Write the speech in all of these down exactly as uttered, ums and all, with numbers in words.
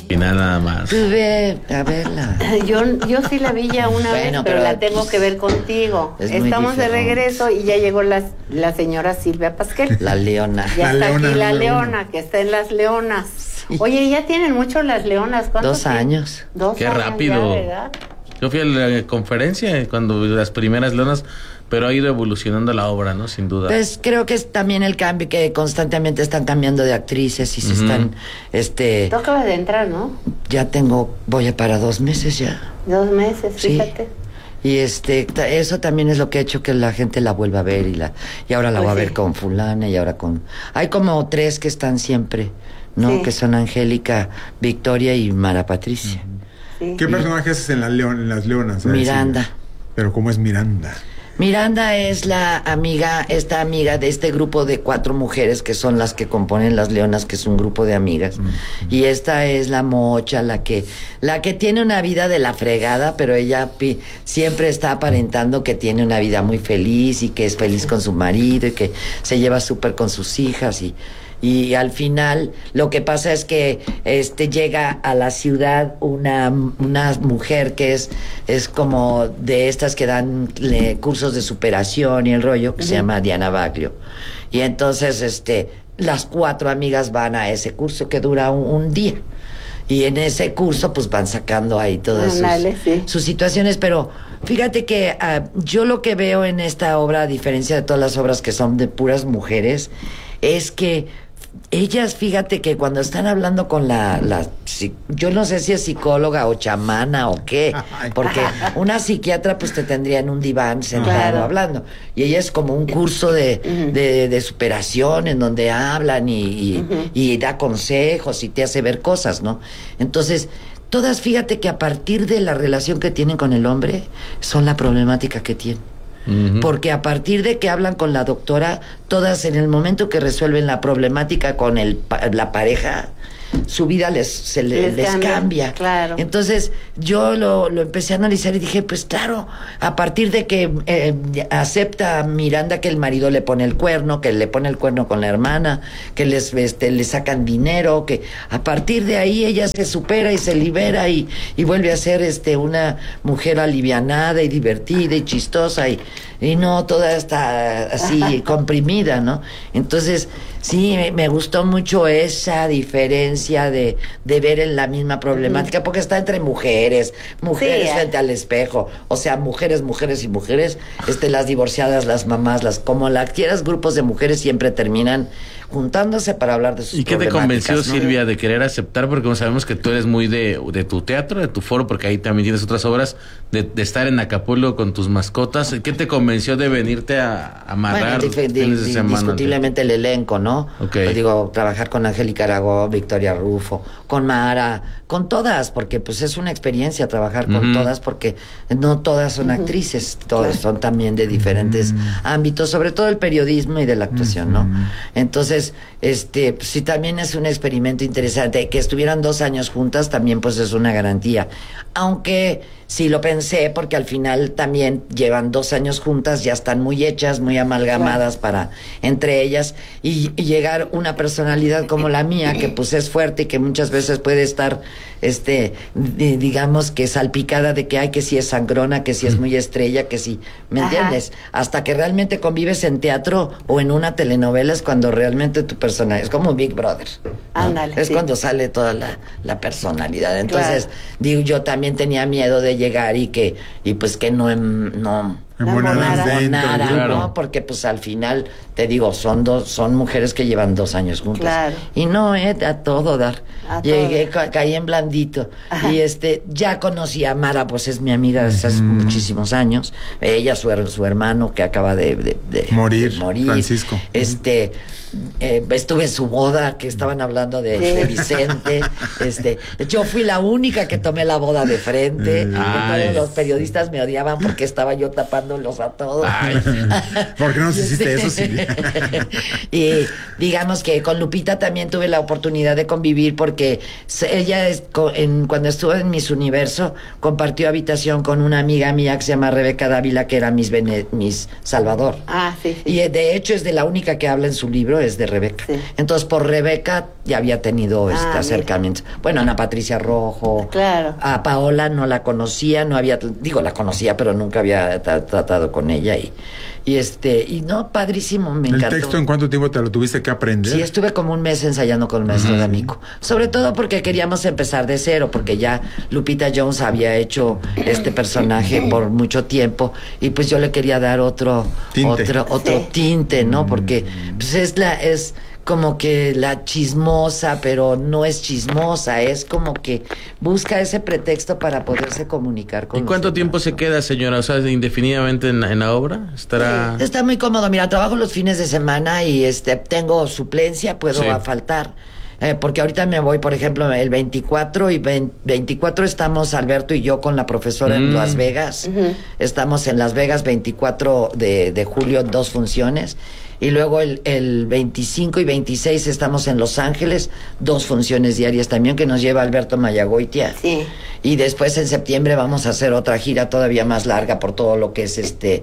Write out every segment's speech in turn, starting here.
Y nada más. Pues ve a verla. Yo, yo sí la vi ya una Bueno, vez, pero, pero la tengo pues, que ver contigo. es muy Estamos de diferente. regreso y ya llegó la, la señora Silvia Pasquel. La leona. Ya La está leona, aquí la número leona, uno. que está en las leonas. Oye, ya tienen mucho las leonas. ¿Cuántos Dos tienen? años. Dos Qué años rápido. ya, ¿verdad? Yo fui a la conferencia cuando las primeras leonas, pero ha ido evolucionando la obra, ¿no? Sin duda. Pues creo que es también el cambio que constantemente están cambiando de actrices y se Ujú. están, este, Tú acabas de entrar, ¿no? ya tengo, voy a para dos meses ya. Dos meses, Sí. fíjate. Y este, ta- eso también es lo que ha hecho que la gente la vuelva a ver y la, y ahora la Pues va a sí. ver con fulana y ahora con, hay como tres que están siempre, ¿no? Sí. Que son Angélica, Victoria y Mara Patricia. Sí. ¿Qué personaje haces en, la leon, en las leonas? A ver, Miranda. Silvia. Pero ¿cómo es Miranda? Miranda es la amiga, esta amiga de este grupo de cuatro mujeres que son las que componen las leonas, que es un grupo de amigas. Y esta es la mocha, la que, la que tiene una vida de la fregada, pero ella pi- siempre está aparentando que tiene una vida muy feliz y que es feliz con su marido y que se lleva súper con sus hijas y y al final lo que pasa es que este llega a la ciudad una, una mujer que es, es como de estas que dan le, cursos de superación y el rollo, que uh-huh. se llama Diana Baglio. Y entonces este las cuatro amigas van a ese curso que dura un, un día. Y en ese curso pues van sacando ahí todas sus, Andale, sí. sus situaciones, pero fíjate que uh, yo lo que veo en esta obra, a diferencia de todas las obras que son de puras mujeres, es que ellas, fíjate que cuando están hablando con la, la si, yo no sé si es psicóloga o chamana o qué, porque una psiquiatra pues te tendría en un diván sentado claro. hablando, y ella es como un curso de, uh-huh. de, de superación en donde hablan y, y, uh-huh. y da consejos y te hace ver cosas, ¿no? Entonces, todas, fíjate que a partir de la relación que tienen con el hombre, son la problemática que tienen. Uh-huh. Porque a partir de que hablan con la doctora, todas en el momento que resuelven la problemática con el, la pareja, su vida les, se les, les cambia, cambia. Claro. Entonces yo lo, lo empecé a analizar y dije, pues claro, a partir de que eh, acepta Miranda que el marido le pone el cuerno, que le pone el cuerno con la hermana, que les este, le sacan dinero, que a partir de ahí ella se supera y se libera y, y vuelve a ser este una mujer alivianada y divertida y chistosa y, y no toda está así comprimida, ¿no? Entonces sí, me, me gustó mucho esa diferencia de, de ver en la misma problemática, porque está entre mujeres, mujeres sí, frente al espejo, o sea, mujeres, mujeres y mujeres, este, las divorciadas, las mamás, las como las quieras, grupos de mujeres siempre terminan juntándose para hablar de sus ¿Y qué te convenció, ¿no? Silvia, de querer aceptar? Porque como sabemos que tú eres muy de, de tu teatro, de tu foro, porque ahí también tienes otras obras, de, de estar en Acapulco con tus mascotas. ¿Qué te convenció de venirte a amarrar bueno, dif- fines de di- semana? Indiscutiblemente el elenco, ¿no? Okay. Pues digo, trabajar con Angélica Aragón, Victoria Rufo, con Mara, con todas, porque pues es una experiencia trabajar con uh-huh. todas, porque no todas son uh-huh. actrices, todas claro. son también de diferentes uh-huh. ámbitos, sobre todo el periodismo y de la actuación, uh-huh. ¿no? Entonces, este, pues, sí, también es un experimento interesante. Que estuvieran dos años juntas también pues es una garantía. Aunque sí lo pensé, porque al final también llevan dos años juntas, ya están muy hechas, muy amalgamadas claro. para entre ellas, y, y llegar una personalidad como la mía, que pues es fuerte y que muchas veces puede estar, este, di, digamos que salpicada de que hay que si es sangrona, que si es muy estrella, que si, ¿me Ajá. entiendes? Hasta que realmente convives en teatro o en una telenovela es cuando realmente tu personalidad, es como Big Brother, ¿no? Ándale, es sí. cuando sale toda la, la personalidad. Entonces, claro. digo, yo también tenía miedo de llegar y que, y pues que no, no Embonadas dentro, claro. ¿no? Porque pues al final, te digo, son dos, son mujeres que llevan dos años juntas. Claro. Y no, eh, a todo dar. A Llegué, todo. ca- caí en blandito. Ajá. Y este, ya conocí a Mara, pues es mi amiga desde hace Mm. muchísimos años. Ella, su, her- su hermano que acaba de, de, de- Morir, de morir. Francisco. Este, eh, estuve en su boda, que estaban hablando de, de Vicente. Este, yo fui la única que tomé la boda de frente. Mm. Ay. Todos los periodistas me odiaban porque estaba yo tapándolos a todos. Ay. ¿Por qué no nos hiciste eso, Silvia? Y digamos que con Lupita también tuve la oportunidad de convivir porque se- ella es, co- en, cuando estuvo en Miss Universo compartió habitación con una amiga mía que se llama Rebeca Dávila, que era Miss, Bene- Miss Salvador. Ah, sí, sí. Y eh, de hecho es de la única que habla en su libro libro es de Rebeca. Sí. Entonces, por Rebeca ya había tenido este Ah, acercamiento. Bueno, Ana Patricia Rojo. Claro. A Paola no la conocía, no había, digo, la conocía, pero nunca había tra- tratado con ella. Y, y este, y no, padrísimo, me ¿El encantó. texto en cuánto tiempo te lo tuviste que aprender? Sí, estuve como un mes ensayando con el maestro Ujú. D'Amico. Sobre todo porque queríamos empezar de cero, porque ya Lupita Jones había hecho este personaje por mucho tiempo y pues yo le quería dar otro Tinte. otro otro Sí. tinte, ¿no? Porque pues es la es como que la chismosa, pero no es chismosa, es como que busca ese pretexto para poderse comunicar con ¿Y los cuánto demás, tiempo se ¿no? queda, señora? O sea, indefinidamente en, en la obra. ¿Estará...? Está muy cómodo. Mira, trabajo los fines de semana y este tengo suplencia, puedo Sí. a faltar. Eh, porque ahorita me voy, por ejemplo, el veinticuatro y veinte, veinticuatro estamos Alberto y yo con la profesora en Mm. Las Vegas. Ujú. Estamos en Las Vegas veinticuatro de, de julio, dos funciones. Y luego el, el veinticinco y veintiséis estamos en Los Ángeles, dos funciones diarias también que nos lleva Alberto Mayagoitia. Sí. Y después en septiembre vamos a hacer otra gira todavía más larga por todo lo que es este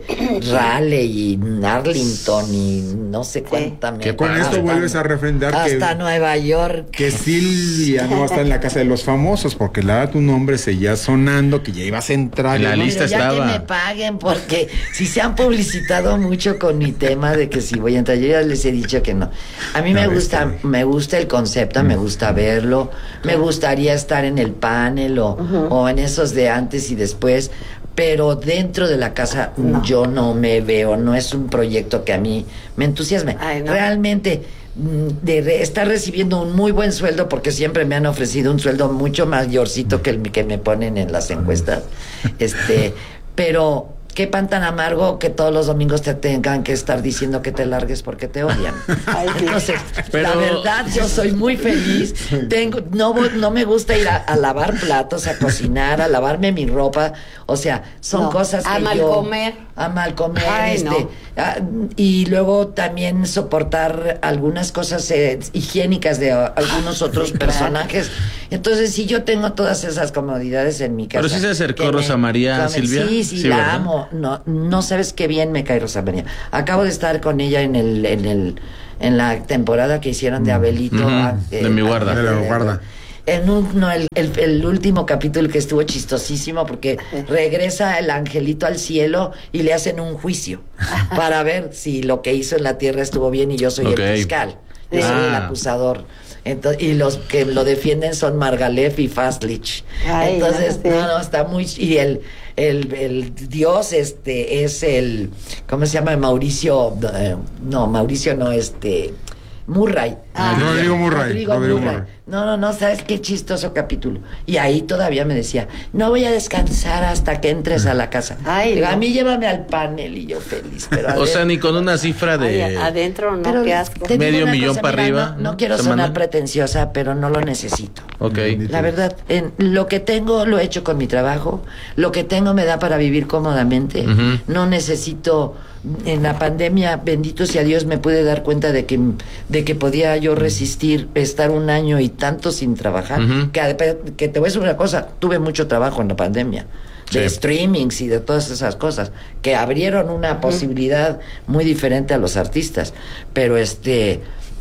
Raleigh y Arlington y no sé cuánta. me- Qué Con padre. esto hasta- vuelves a refrendar que, hasta Nueva York. que Silvia no va a estar en la casa de los famosos, porque la verdad tu nombre seguía sonando, que ya ibas a entrar. La y- lista Pero ya estaba. que me paguen, porque si se han publicitado mucho con mi tema de que si voy a entrar, yo ya les he dicho que no. A mí Ya me ves, gusta, Tony. me gusta el concepto, me gusta verlo, me gustaría estar en el panel o, o en esos de antes y después, pero dentro de la casa No. yo no me veo, no es un proyecto que a mí me entusiasme. Ay, no. Realmente mm, de re- estar recibiendo un muy buen sueldo, porque siempre me han ofrecido un sueldo mucho mayorcito que el que me ponen en las encuestas, este, pero qué pan tan amargo que todos los domingos te tengan que estar diciendo que te largues porque te odian. Ay, sí. Entonces, Pero- la verdad, yo soy muy feliz. Tengo, no, vo- no me gusta ir a, a lavar platos, a cocinar, a lavarme mi ropa. O sea, son No, cosas a que mal yo- comer. a mal comer, Ay, este, no. ah, y luego también soportar algunas cosas eh, higiénicas de ah, algunos otros claro. personajes. Entonces, si yo tengo todas esas comodidades en mi casa. Pero sí se acercó que me Rosa María, comen. Silvia. Sí, sí, Sí, la ¿verdad? amo. No, no sabes qué bien me cae Rosa María. Acabo de estar con ella en el, en el, en la temporada que hicieron de Abelito. Ujú, ah, de mi guarda. De la guarda. En un, no, el, el, el último capítulo que estuvo chistosísimo porque regresa el angelito al cielo y le hacen un juicio para ver si lo que hizo en la tierra estuvo bien y yo soy Ok. el fiscal, yo soy el Ah. acusador. Entonces, y los que lo defienden son Margalef y Fastlich. Ay, Entonces, no sé. no, no, está muy... Y el, el, el dios este es el... ¿Cómo se llama? Mauricio... eh, no, Mauricio no, este... Murray. Ah. Rodrigo Murray, Rodrigo Rodrigo Murray. Murray. No, no, no, ¿sabes qué chistoso capítulo? Y ahí todavía me decía, no voy a descansar hasta que entres a la casa. Ay, Digo, no. a mí llévame al panel y yo feliz. Pero a O ver, sea, ni con una cifra de... Ay, adentro no, pero qué asco. te digo Medio una millón cosa, para mira, arriba, No, no ¿no? quiero Semanal. sonar pretenciosa, pero no lo necesito. Ok. La verdad, en lo que tengo lo he hecho con mi trabajo, lo que tengo me da para vivir cómodamente. Ujú. No necesito, en la pandemia, bendito sea Dios, me pude dar cuenta de que, de que podía yo resistir estar un año y tanto sin trabajar. Ujú. que, a- que te voy a decir una cosa, tuve mucho trabajo en la pandemia. De Sí. streamings y de todas esas cosas que abrieron una posibilidad muy diferente a los artistas. Pero este,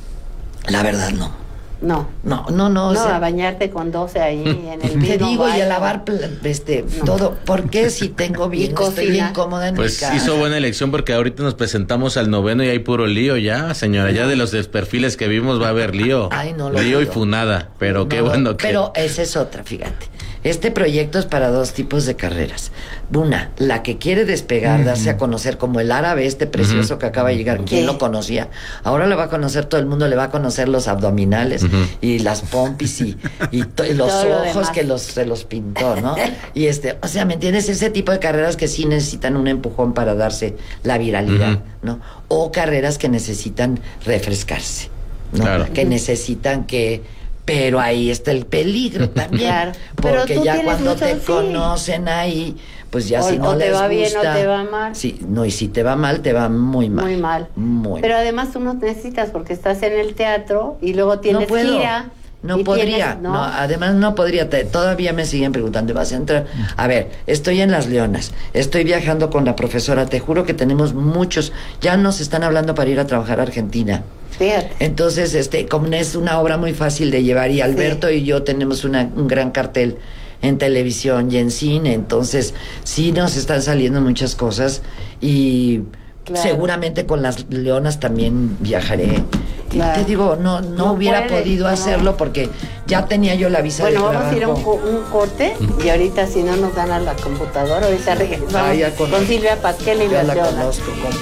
la verdad no. No. No, no, no. o No, sea, a bañarte con doce ahí en el te mismo digo, y baño. a lavar pla- este No. todo. ¿Por qué si tengo bien, Y estoy cocina. bien cómoda en Pues mi casa? hizo buena elección porque ahorita nos presentamos al noveno y hay puro lío ya, señora. Ya de los perfiles que vimos va a haber lío. Ay, no lo lío y dudo. funada. Pero qué No, bueno que... Pero esa es otra, fíjate. Este proyecto es para dos tipos de carreras. Una, la que quiere despegar, darse a conocer como el árabe este precioso Ujú. que acaba de llegar. ¿Quién Sí. lo conocía? Ahora lo va a conocer todo el mundo, le va a conocer los abdominales Ujú. y las pompis y, y, to- y los Todo lo ojos demás. que los, se los pintó, ¿no? Y este, o sea, ¿me entiendes? Ese tipo de carreras que sí necesitan un empujón para darse la viralidad, Ujú. ¿no? O carreras que necesitan refrescarse, ¿no? Claro. Que necesitan que... Pero ahí está el peligro también. Claro. Pero Porque tú ya tienes cuando mucho, te sí. conocen ahí, pues ya O- si no o te les va bien o gusta. te va mal. Sí, no, y si te va mal, te va muy mal. Muy mal. Muy Pero mal. además tú no necesitas porque estás en el teatro y luego tienes no puedo. gira. No y podría, tienes- no. además no podría, te- todavía me siguen preguntando, ¿vas a entrar? A ver, estoy en Las Leonas, estoy viajando con la profesora, te juro que tenemos muchos, ya nos están hablando para ir a trabajar a Argentina. Fíjate. Entonces, este, como es una obra muy fácil de llevar, y Alberto sí. y yo tenemos una, un gran cartel en televisión y en cine, entonces sí nos están saliendo muchas cosas y claro. seguramente con las leonas también viajaré. Claro. Y te digo, no, no, no hubiera puede, podido no. hacerlo porque ya tenía yo la visa bueno, de trabajo. Bueno, vamos a ir a un, un corte y ahorita si no nos dan a la computadora, ahorita regresamos ah, con Silvia Pasquel y ya las la leonas. conozco, compa.